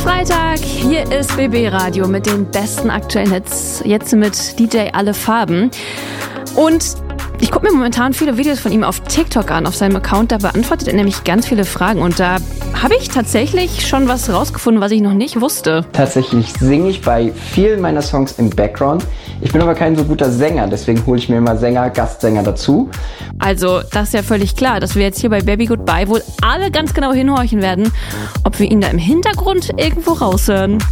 Freitag, hier ist BB Radio mit den besten aktuellen Hits, jetzt mit DJ Alle Farben. Und ich gucke mir momentan viele Videos von ihm auf TikTok an, auf seinem Account. Da beantwortet er nämlich ganz viele Fragen. Und da habe ich tatsächlich schon was rausgefunden, was ich noch nicht wusste. Tatsächlich singe ich bei vielen meiner Songs im Background. Ich bin aber kein so guter Sänger, deswegen hole ich mir immer Gastsänger dazu. Also, das ist ja völlig klar, dass wir jetzt hier bei Baby Goodbye wohl alle ganz genau hinhorchen werden, ob wir ihn da im Hintergrund irgendwo raushören.